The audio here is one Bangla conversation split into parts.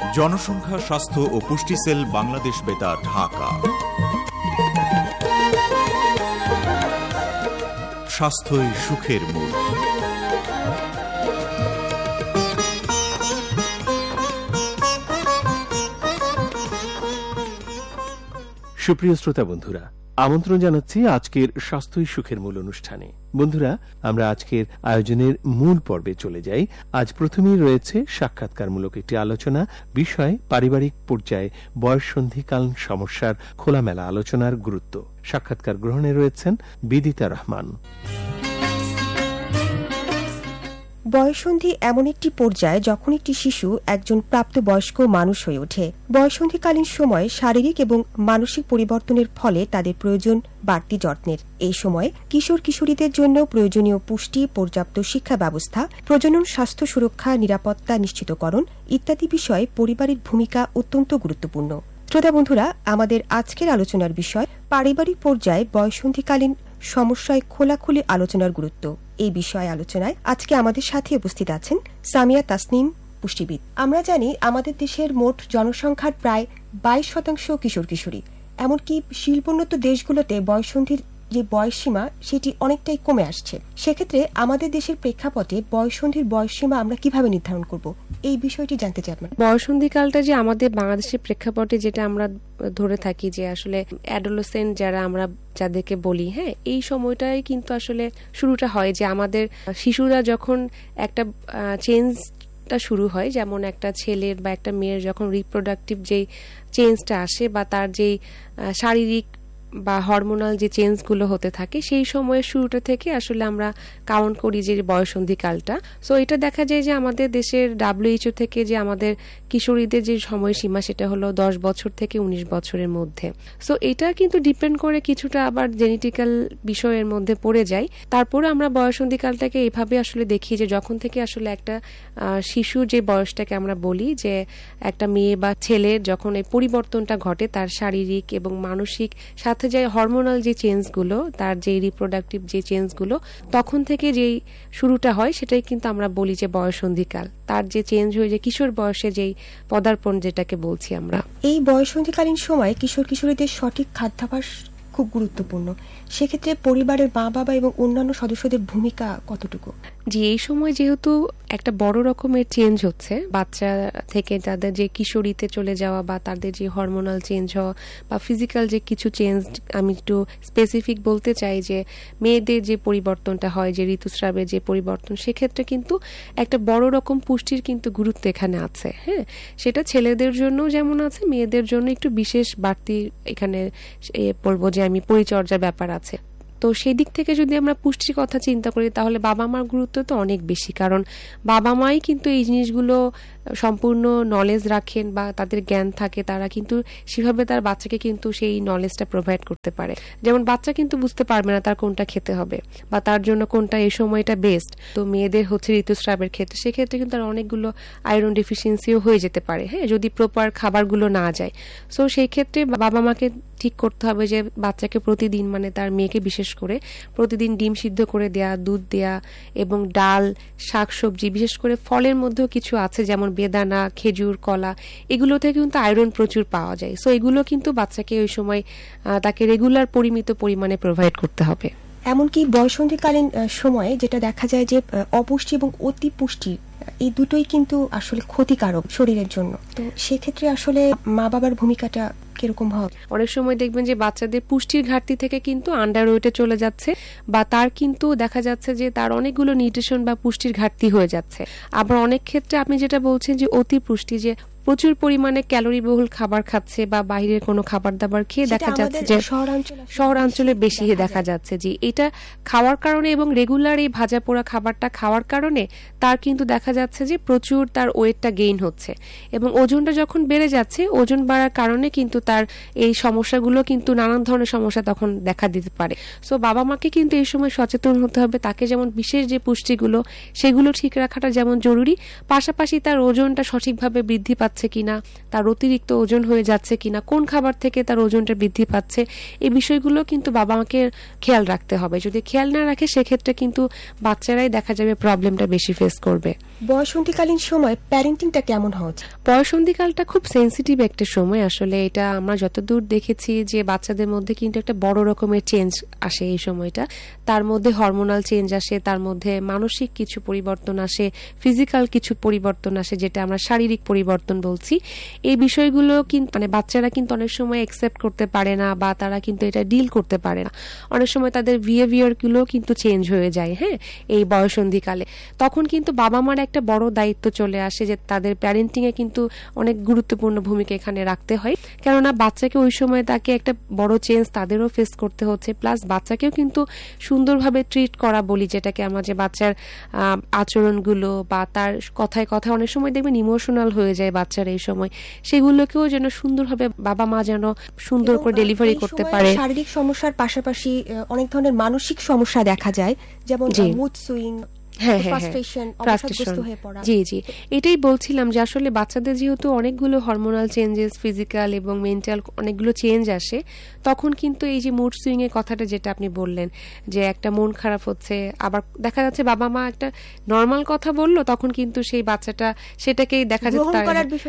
জনসংখ্যা, স্বাস্থ্য ও পুষ্টি সেল, বাংলাদেশ বেতার, ঢাকা। স্বাস্থ্যই সুখের মূল। সুপ্রিয় শ্রোতা বন্ধুরা, আমন্ত্রণ জানাচ্ছি আজকের স্বাস্থ্যই সুখের মূল অনুষ্ঠানে। বন্ধুরা, আমরা আজকের আয়োজনের মূল পর্বে চলে যাই। আজ প্রথমেই রয়েছে সাক্ষাৎকারমূলক একটি আলোচনা, বিষয় পারিবারিক পর্যায়ে বয়ঃসন্ধিকালীন সমস্যার খোলামেলা আলোচনার গুরুত্ব। সাক্ষাৎকার গ্রহণে রয়েছেন বিদিতা রহমান। বয়ঃসন্ধি এমন একটি পর্যায় যখন একটি শিশু একজন প্রাপ্তবয়স্ক মানুষ হয়ে ওঠে। বয়ঃসন্ধিকালীন সময়ে শারীরিক এবং মানসিক পরিবর্তনের ফলে তাদের প্রয়োজন বাড়তি যত্নের। এই সময় কিশোর কিশোরীদের জন্য প্রয়োজনীয় পুষ্টি, পর্যাপ্ত শিক্ষা ব্যবস্থা, প্রজনন, স্বাস্থ্য সুরক্ষা, নিরাপত্তা নিশ্চিতকরণ ইত্যাদি বিষয়ে পরিবারের ভূমিকা অত্যন্ত গুরুত্বপূর্ণ। শ্রোতা বন্ধুরা, আমাদের আজকের আলোচনার বিষয় পারিবারিক পর্যায়ে বয়ঃসন্ধিকালীন সমস্যায় খোলাখুলি আলোচনার গুরুত্ব। এই বিষয়ে আলোচনায় আজকে আমাদের সাথে উপস্থিত আছেন সামিয়া তাসনিম, পুষ্টিবিদ। আমরা জানি আমাদের দেশের মোট জনসংখ্যার প্রায় 22% কিশোর কিশোরী। এমনকি শিল্পোন্নত দেশগুলোতে বয়ঃসন্ধির যে বয়সসীমা সেটি অনেকটাই কমে আসছে। সেক্ষেত্রে আমাদের দেশের প্রেক্ষাপটে বয়ঃসন্ধির বয়সসীমা আমরা কিভাবে নির্ধারণ করব, এই বিষয়টি জানতে চাই আপনার। বয়ঃসন্ধিকালটা যে আমাদের বাংলাদেশের প্রেক্ষাপটে যেটা আমরা ধরে থাকি যে আসলে অ্যাডোলেসেন্ট যারা আমরা যাদেরকে বলি, হ্যাঁ, এই সময়টাই কিন্তু আসলে শুরুটা হয় যে আমাদের শিশুরা যখন একটা চেঞ্জটা শুরু হয়, যেমন একটা ছেলের বা একটা মেয়ের যখন রিপ্রোডাক্টিভ যেই চেঞ্জটা আসে বা তার যেই শারীরিক বা হরমোনাল যে চেঞ্জগুলো হতে থাকে, সেই সময়ের শুরুটা থেকে আসলে আমরা কাউন্ট করি যে বয়ঃসন্ধিকালটা। সো এটা দেখা যায় যে আমাদের দেশের WHO থেকে যে আমাদের কিশোরীদের যে সময়সীমা সেটা হলো 10 বছর থেকে 19 বছরের মধ্যে। সো এটা কিন্তু ডিপেন্ড করে কিছুটা আবার জেনেটিক্যাল বিষয়ের মধ্যে পড়ে যায়। তারপরে আমরা বয়ঃসন্ধিকালটাকে এইভাবে আসলে দেখি যে যখন থেকে আসলে একটা শিশু যে বয়সটাকে আমরা বলি যে একটা মেয়ে বা ছেলের যখন এই পরিবর্তনটা ঘটে তার শারীরিক এবং মানসিক সাথে যে হরমোনাল যে চেঞ্জগুলো, তার যে রিপ্রোডাক্টিভ যে চেঞ্জগুলো, তখন থেকে যেই শুরুটা হয় সেটাই কিন্তু আমরা বলি যে বয়ঃসন্ধিকাল। তার যে চেঞ্জ হয়ে যে কিশোর বয়সে যেই পদার্পণ যেটাকে বলছি আমরা। এই বয়ঃসন্ধিকালীন সময় কিশোর কিশোরীদের সঠিক খাদ্যাভ্যাস খুব গুরুত্বপূর্ণ। সেক্ষেত্রে পরিবারের মা বাবা এবং অন্যান্য সদস্যদের ভূমিকা কতটুকু? যে এই সময় যেহেতু একটা বড় রকমের চেঞ্জ হচ্ছে, বাচ্চা থেকে তাদের যে কিশোরীতে চলে যাওয়া বা তাদের যে হরমোনাল চেঞ্জ হওয়া বা ফিজিক্যাল যে কিছু চেঞ্জ, আমি একটু স্পেসিফিক বলতে চাই যে মেয়েদের যে পরিবর্তনটা হয়, যে ঋতুস্রাবের যে পরিবর্তন, সেক্ষেত্রে কিন্তু একটা বড় রকম পুষ্টির কিন্তু গুরুত্ব এখানে আছে। হ্যাঁ, সেটা ছেলেদের জন্য যেমন আছে, মেয়েদের জন্য একটু বিশেষ বাড়তি এখানে বলবো যে আমি পরিচর্যার ব্যাপার আছে। তো সেই দিক থেকে যদি আমরা পুষ্টির কথা চিন্তা করি তাহলে বাবা মার গুরুত্ব তো অনেক বেশি, কারণ বাবা মাই কিন্তু এই জিনিসগুলো সম্পূর্ণ নলেজ রাখেন বা তাদের জ্ঞান থাকে, তারা কিন্তু সেভাবে তার বাচ্চাকে কিন্তু সেই নলেজটা প্রোভাইড করতে পারে। যেমন বাচ্চা কিন্তু বুঝতে পারবে না তার কোনটা খেতে হবে বা তার জন্য কোনটা এই সময়টা বেস্ট। তো মেয়েদের হচ্ছে ঋতুস্রাবের ক্ষেত্রে, সেক্ষেত্রে কিন্তু তার অনেকগুলো আয়রন ডেফিসিয়েন্সিও হয়ে যেতে পারে, হ্যাঁ, যদি প্রপার খাবারগুলো না যায়। সো সেই ক্ষেত্রে বাবা মাকে ঠিক করতে হবে যে বাচ্চাকে প্রতিদিন, মানে তার মেয়েকে বিশেষ করে প্রতিদিন ডিম সিদ্ধ করে দেয়া, দুধ দেয়া এবং ডাল, শাকসবজি, বিশেষ করে ফলের মধ্যেও কিছু আছে যেমন বেদানা, খেজুর, কলা, এগুলো থেকে কিন্তু আয়রন প্রচুর পাওয়া যায়। সো এগুলো কিন্তু বাচ্চাকে ওই সময় তাকে রেগুলার পরিমিত পরিমাণে প্রোভাইড করতে হবে। এমনকি বয়ঃসন্ধিকালীন সময়ে যেটা দেখা যায় যে অপুষ্টি এবং অতি পুষ্টি এই দুটোই কিন্তু আসলে ক্ষতিকারক শরীরের জন্য। তো সেক্ষেত্রে আসলে মা বাবার ভূমিকাটা কিরকম হবে? অনেক সময় দেখবেন যে বাচ্চাদের পুষ্টির ঘাটতি থেকে কিন্তু আন্ডারওয়েটে চলে যাচ্ছে বা তার কিন্তু দেখা যাচ্ছে যে তার অনেকগুলো নিউট্রিশন বা পুষ্টির ঘাটতি হয়ে যাচ্ছে। আবার অনেক ক্ষেত্রে আপনি যেটা বলছেন যে অতি পুষ্টি, যে প্রচুর পরিমাণে ক্যালোরি বহুল খাবার খাচ্ছে বা বাইরের কোনো খাবার দাবার খেয়ে দেখা যাচ্ছে যে শহরাঞ্চলে বেশি দেখা যাচ্ছে যে এটা খাওয়ার কারণে এবং রেগুলার এই ভাজা পোড়া খাবারটা খাওয়ার কারণে তার কিন্তু দেখা যাচ্ছে যে প্রচুর তার ওয়েটটা গেইন হচ্ছে এবং ওজনটা যখন বেড়ে যাচ্ছে, ওজন বাড়ার কারণে কিন্তু তার এই সমস্যাগুলো কিন্তু নানান ধরনের সমস্যা তখন দেখা দিতে পারে। সো বাবা মাকে কিন্তু এই সময় সচেতন হতে হবে, তাকে যেমন বিশেষ যে পুষ্টিগুলো সেগুলো ঠিক রাখাটা যেমন জরুরি, পাশাপাশি তার ওজনটা সঠিকভাবে বৃদ্ধি পাচ্ছে পাচ্ছে কিনা, তার অতিরিক্ত ওজন হয়ে যাচ্ছে কিনা, কোন খাবার থেকে তার ওজনটা বৃদ্ধি পাচ্ছে, এই বিষয়গুলো কিন্তু বাবা মাকে খেয়াল রাখতে হবে। যদি খেয়াল না রাখে সেক্ষেত্রে কিন্তু বাচ্চারাই দেখা যাবে প্রবলেমটা বেশি ফেস করবে। বয়সন্ধিকালীন সময় প্যারেন্টিংটা কেমন হওয়া উচিত? বয়সন্ধিকালটা খুব সেন্সিটিভ একটা সময়। আসলে এটা আমরা যতদূর দেখেছি যে বাচ্চাদের মধ্যে কিন্তু একটা বড় রকমের চেঞ্জ আসে এই সময়টা। তার মধ্যে হরমোনাল চেঞ্জ আসে, তার মধ্যে মানসিক কিছু পরিবর্তন আসে, ফিজিক্যাল কিছু পরিবর্তন আসে, যেটা আমরা শারীরিক পরিবর্তন বলছি। এই বিষয়গুলো কিন্তু মানে বাচ্চারা কিন্তু অনেক সময় অ্যাকসেপ্ট করতে পারে না বা তারা কিন্তু এটা ডিল করতে পারে না। অনেক সময় তাদের বিহেভিয়ার গুলো কিন্তু চেঞ্জ হয়ে যায়। হ্যাঁ, এই বয়সন্ধিকালে তখন কিন্তু বাবা মার একটা বড় দায়িত্ব চলে আসে যে তাদের প্যারেন্টিং এ কিন্তু অনেক গুরুত্বপূর্ণ ভূমিকা এখানে রাখতে হয়। কেননা বাচ্চাকে ওই সময় তাকে একটা বড় চেঞ্জ তাদেরও ফেস করতে হচ্ছে, প্লাস বাচ্চাকেও কিন্তু সুন্দরভাবে ট্রিট করা বলি, যেটাকে আমার যে বাচ্চার আচরণগুলো বা তার কথায় কথায় অনেক সময় দেখবেন ইমোশনাল হয়ে যায় বাচ্চারা এই সময়, সেগুলোকেও যেন সুন্দরভাবে বাবা মা যেন সুন্দর করে ডেলিভারি করতে পারে। শারীরিক সমস্যার পাশাপাশি অনেক ধরনের মানসিক সমস্যা দেখা যায়, যেমন মুড সুইং, জি জি, এটাই বলছিলাম যে আসলে বাচ্চাদের যেহেতু অনেকগুলো হরমোনাল চেঞ্জেস, ফিজিক্যাল এবং মেন্টাল অনেকগুলো চেঞ্জ আসে, তখন কিন্তু এই যে মুড সুইং এর কথাটা যেটা আপনি বললেন যে একটা মন খারাপ হচ্ছে, আবার দেখা যাচ্ছে বাবা মা একটা নর্মাল কথা বললো, তখন কিন্তু সেই বাচ্চাটা সেটাকেই দেখা যাচ্ছে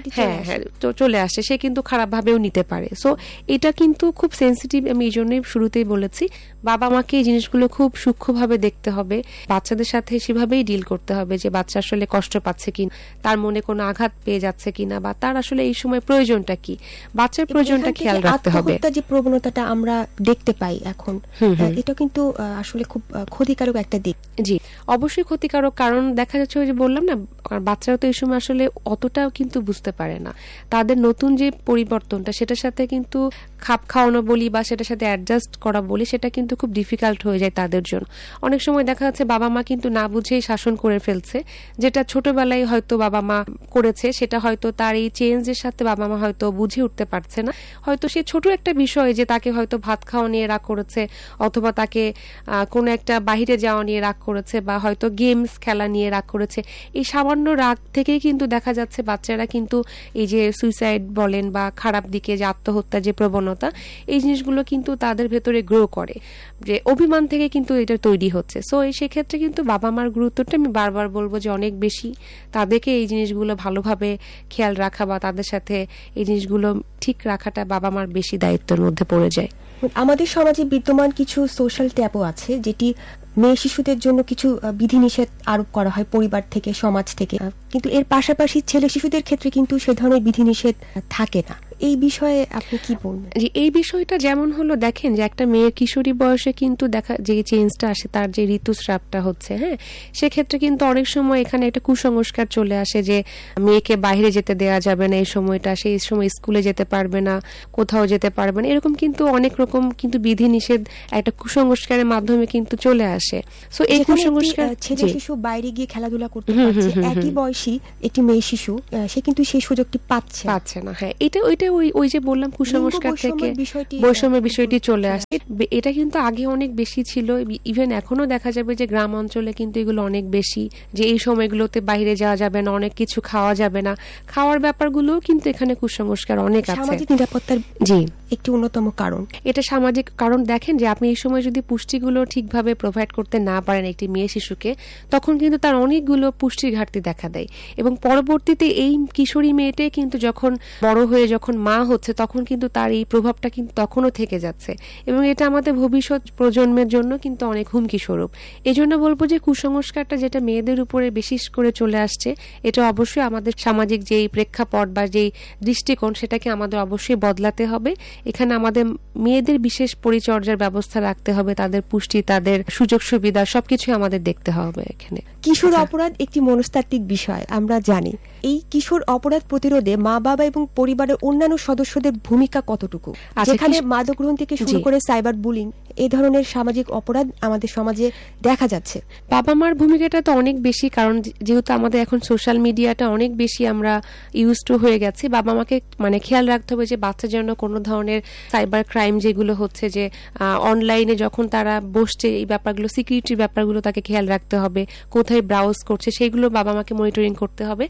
চলে আসে, সে কিন্তু খারাপ ভাবেও নিতে পারে। সো এটা কিন্তু খুব সেন্সিটিভ। আমি এই জন্যই শুরুতেই বলেছি বাবা মাকে এই জিনিসগুলো খুব সূক্ষ্মভাবে দেখতে হবে, বাচ্চাদের সাথে সেভাবেই ডিল করতে হবে যে বাচ্চা আসলে কষ্ট পাচ্ছে কিনা, তার মনে কোনো আঘাত পেয়ে যাচ্ছে কিনা, বা তার আসলে এই সময় প্রয়োজনটা কি, বাচ্চার প্রয়োজনটা খেয়াল রাখতে হবে। যে প্রবণতাটা আমরা দেখতে পাই এখন, এটা কিন্তু আসলে খুব ক্ষতিকারক একটা দিক। জি, অবশ্যই ক্ষতিকারক। কারণ দেখা যাচ্ছে ওই যে বললাম না, বাচ্চারা তো এই সময় আসলে অতটাও কিন্তু বুঝতে পারে না, তাদের নতুন যে পরিবর্তনটা সেটার সাথে কিন্তু খাপ খাওয়ানো বলি বা সেটার সাথে অ্যাডজাস্ট করা বলি, সেটা কিন্তু খুব ডিফিকাল্ট হয়ে যায় তাদের জন্য। অনেক সময় দেখা যাচ্ছে বাবা মা কিন্তু না বুঝেই শাসন করে ফেলছে, যেটা ছোটবেলায় হয়তো বাবা মা করেছে, সেটা হয়তো তার এই চেঞ্জের সাথে বাবা মা হয়তো বুঝে উঠতে পারছে না। হয়তো সে ছোট একটা বিষয় যে তাকে হয়তো ভাত খাওয়া নিয়ে রাগ করেছে, অথবা তাকে কোনো একটা বাহিরে যাওয়া নিয়ে রাগ করেছে, বা হয়তো গেমস খেলা নিয়ে রাগ করেছে, এই সামান্য রাগ থেকেই কিন্তু দেখা যাচ্ছে বাচ্চারা কিন্তু এই যে সুইসাইড বলেন বা খারাপ দিকে যে আত্মহত্যা যে প্রবণতা, এই জিনিসগুলো কিন্তু তাদের ভেতরে গ্রো করে, যে অভিমান থেকে কিন্তু এটা তৈরি হচ্ছে। সো সেক্ষেত্রে কিন্তু বাবা মার গুরুত্বটা আমি বারবার বলবো যে অনেক বেশি, তাদেরকে এই জিনিসগুলো ভালোভাবে খেয়াল রাখা বা তাদের সাথে এই জিনিসগুলো ঠিক রাখাটা বাবা মার বেশি দায়িত্বের মধ্যে পড়ে যায়। আমাদের সমাজে বিদ্যমান কিছু সোশ্যাল ট্যাবও আছে, যেটি মেয়ে শিশুদের জন্য কিছু বিধিনিষেধ আরোপ করা হয় পরিবার থেকে, সমাজ থেকে, কিন্তু এর পাশাপাশি ছেলে শিশুদের ক্ষেত্রে কিন্তু সে ধরনের বিধিনিষেধ থাকে না। এই বিষয়ে আপনি কি বলবেন? এই বিষয়টা যেমন হলো, দেখেন যে একটা মেয়ের কিশোরী বয়সে কিন্তু দেখা যে চেঞ্জটা আসে, তার যে ঋতুস্রাবটা হচ্ছে, হ্যাঁ, সেক্ষেত্রে কিন্তু অনেক সময় এখানে একটা কুসংস্কার চলে আসে যে মেয়েকে বাইরে যেতে দেওয়া যাবে না এই সময়টা, সেই সময় স্কুলে যেতে পারবে না, কোথাও যেতে পারবে না, এরকম কিন্তু অনেক রকম কিন্তু বিধিনিষেধ একটা কুসংস্কারের মাধ্যমে কিন্তু চলে আসে। সো এই কুসংস্কার, ছেলে শিশু বাইরে গিয়ে খেলাধুলা করতে পারছে, একই বয়সী একটি মেয়ে শিশু সে কিন্তু সেই সুযোগটি পাচ্ছে না। হ্যাঁ, ওইটা ওই যে বললাম কুসংস্কার থেকে বৈষম্যের বিষয়টি চলে আসে। এটা কিন্তু আগে অনেক বেশি ছিল, ইভেন এখনো দেখা যাবে যে গ্রাম অঞ্চলে কিন্তু এগুলো অনেক বেশি, যে এই সময়গুলোতে বাইরে যাওয়া যাবে না, অনেক কিছু খাওয়া যাবে না, খাওয়ার ব্যাপারগুলো কিন্তু এখানে কুসংস্কার অনেক আছে। সামাজিক নিরাপত্তার একটি অন্যতম কারণ এটা সামাজিক কারণ। দেখেন যে আপনি এই সময় যদি পুষ্টিগুলো ঠিকভাবে প্রোভাইড করতে না পারেন একটি মেয়ে শিশুকে, তখন কিন্তু তার অনেকগুলো পুষ্টির ঘাটতি দেখা দেয়, এবং পরবর্তীতে এই কিশোরী মেয়েটাই কিন্তু যখন বড় হয়ে যখন মা হচ্ছে, তখন কিন্তু তার এই প্রভাবটা কিন্তু তখনও থেকে যাচ্ছে, এবং এটা আমাদের ভবিষ্যৎ প্রজন্মের জন্য কিন্তু অনেক হুমকি স্বরূপ। এই জন্য বলবো যে কুসংস্কারটা যেটা মেয়েদের উপরে বিশেষ করে চলে আসছে, এটা অবশ্যই আমাদের সামাজিক যেই প্রেক্ষাপট বা যেই দৃষ্টিকোণ, সেটাকে আমাদের অবশ্যই বদলাতে হবে। এখানে আমাদের মেয়েদের বিশেষ পরিচর্যার ব্যবস্থা রাখতে হবে, তাদের পুষ্টি, তাদের সুযোগ সুবিধা সবকিছু আমাদের দেখতে হবে। এখানে কিশোর অপরাধ একটি মনস্তাত্ত্বিক বিষয়, আমরা জানি। এই কিশোর অপরাধ প্রতিরোধে মা বাবা এবং পরিবারের অন্যান্য সদস্যদের ভূমিকা কতটুকু? যেখানে মাদক গ্রহণ থেকে শুরু করে সাইবার বুলিং, এই ধরনের সামাজিক অপরাধ আমাদের সমাজে দেখা যাচ্ছে। বাবা মার ভূমিকাটা তো অনেক বেশি, কারণ যেহেতু আমাদের এখন সোশ্যাল মিডিয়াটা অনেক বেশি আমরা ইউজ টু হয়ে গেছি, বাবা মাকে মানে খেয়াল রাখতে হবে যে বাচ্চা যেন কোনো ধরনের সাইবার ক্রাইম যেগুলো হচ্ছে, যে অনলাইনে যখন তারা বসছে, এই ব্যাপারগুলো, সিকিউরিটির ব্যাপারগুলো তাকে খেয়াল রাখতে হবে, কোথায় ব্রাউজ করছে সেগুলো বাবা মাকে মনিটরিং করতে হবে। প্লাস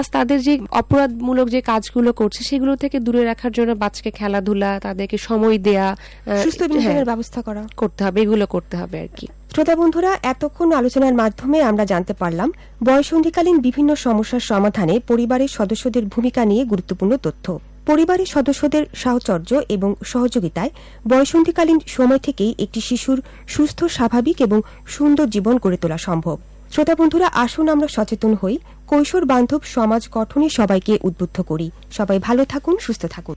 প্লাস তাদের যে অপরাধমূলক যে কাজগুলো করছে সেগুলো থেকে দূরে রাখার জন্য বাচ্চাকে খেলাধুলা, তাদেরকে সময় দেয়া, সুস্থ বিনোদনের ব্যবস্থা করতে হবে, এগুলো করতে হবে আর কি। শ্রোতা বন্ধুরা, এতক্ষণ আলোচনার মাধ্যমে আমরা জানতে পারলাম বয়ঃসন্ধিকালীন বিভিন্ন সমস্যার সমাধানে পরিবারের সদস্যদের ভূমিকা নিয়ে গুরুত্বপূর্ণ তথ্য। পরিবারের সদস্যদের সাহচর্য এবং সহযোগিতায় বয়ঃসন্ধিকালীন সময় থেকেই একটি শিশুর সুস্থ, স্বাভাবিক এবং সুন্দর জীবন গড়ে তোলা সম্ভব। শ্রোতা বন্ধুরা, আসুন আমরা সচেতন হই, কৈশোর বান্ধব সমাজ গঠনে সবাইকে উদ্বুদ্ধ করি। সবাই ভালো থাকুন, সুস্থ থাকুন।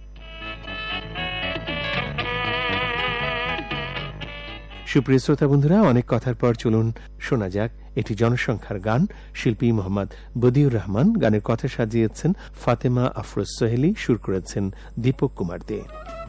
সুপ্রিয় শ্রোতা বন্ধুরা, অনেক কথার পর চলুন শোনা যাক একটি জনসংখ্যার গান। শিল্পী মোহাম্মদ বদিউর রহমান, গানের কথা সাজিয়েছেন ফাতেমা আফরোজ সোহেলি, সুর করেছেন দীপক কুমার দে।